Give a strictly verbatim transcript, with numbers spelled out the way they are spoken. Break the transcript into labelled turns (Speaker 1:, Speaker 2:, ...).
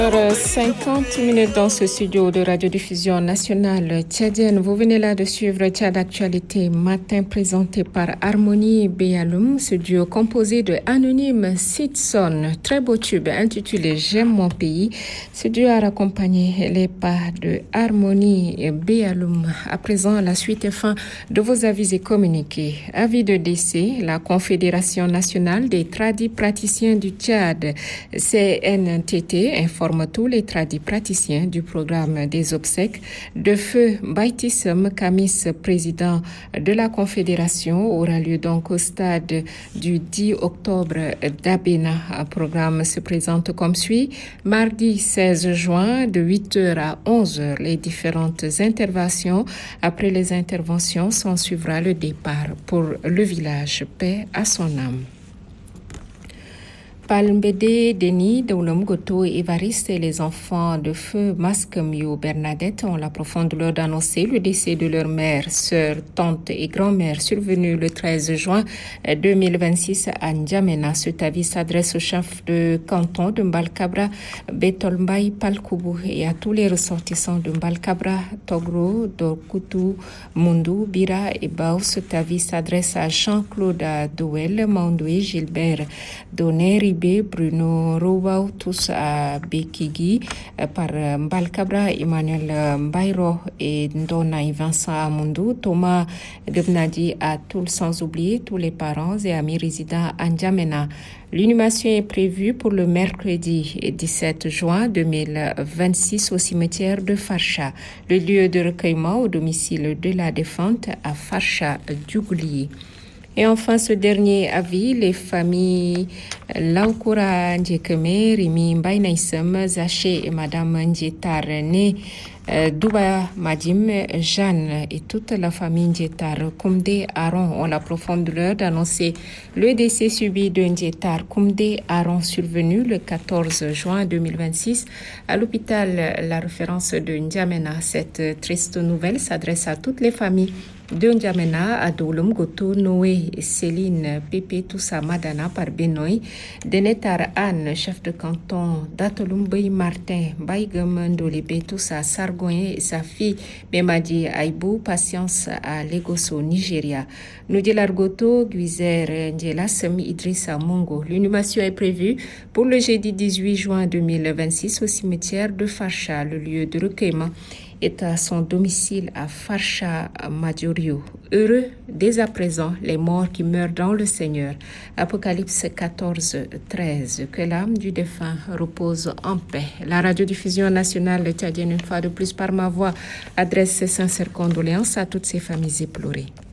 Speaker 1: cinquante minutes dans ce studio de radiodiffusion nationale tchadienne. Vous venez là de suivre Tchad Actualité matin présenté par Harmonie Béaloum, ce duo composé de Anonyme Sitson, très beau tube intitulé J'aime mon pays. Ce duo a accompagné les pas de Harmonie Béaloum. À présent, la suite et fin de vos avis et communiqués. Avis de décès, la Confédération nationale des tradis praticiens du Tchad, C N T T, informe tous les tradis praticiens du programme des obsèques de feu Baïtissem Kamis, président de la Confédération, aura lieu donc au stade du dix octobre d'Abena. Un programme se présente comme suit. Mardi seize juin de huit heures à onze heures, les différentes interventions. Après les interventions, s'en suivra le départ pour le village. Paix à son âme. Palmbédé, Denis, Doulom, Goto, Évariste et les enfants de feu Masquemio Bernadette ont la profonde douleur d'annoncer le décès de leur mère, sœur, tante et grand-mère survenue le treize juin deux mille vingt-six à N'Djamena. Cet avis s'adresse au chef de canton de Mbalkabra, Betolmbaï Palkoubou, et à tous les ressortissants de Mbalkabra, Togro, Dokutu, Mundu, Bira et Bao. Cet avis s'adresse à Jean-Claude Douel, Mandoué, Gilbert, Donner, Bruno Roubaou, tous à Bekigi, par Mbalkabra, Emmanuel Mbairo et Ndonai Vincent Amundu, Thomas Debnadi à tous, sans oublier tous les parents et amis résidents à N'Djamena. L'inhumation est prévue pour le mercredi dix-sept juin deux mille vingt-six au cimetière de Farsha. Le lieu de recueillement au domicile de la défunte à Farsha Djougli. Et enfin, ce dernier avis, les familles Laukura Ndjekeme, Rimi Mbaïnaïsem, Zaché et Madame Ndjetar, née euh, Douba Madim, Jeanne et toute la famille Ndjetar Koumdé Aron ont la profonde douleur d'annoncer le décès subi de Ndjetar Koumdé Aron survenu le quatorze juin deux mille vingt-six à l'hôpital La Référence de N'Djamena. Cette triste nouvelle s'adresse à toutes les familles de N'Djamena, Adolum, Goto, Noé, Céline, Pépé, Toussa, Madana, par Benoît, Denetar Anne, chef de canton d'Atolum, Bay Martin, Baïgam, Ndolibé, Toussa, Sargoyen et sa fille, Bemadi Aïbou, patience à Lagos au Nigeria. Noudilar Goto, Guizer, Ndjela, Semi Idrissa Mongo. L'inhumation est prévue pour le jeudi dix-huit juin deux mille vingt-six au cimetière de Farsha. Le lieu de recueillement est à son domicile à Farsha Madjorio. Heureux dès à présent les morts qui meurent dans le Seigneur. Apocalypse quatorze, treize. Que l'âme du défunt repose en paix. La radiodiffusion nationale tchadienne, une fois de plus par ma voix, adresse ses sincères condoléances à toutes ces familles éplorées.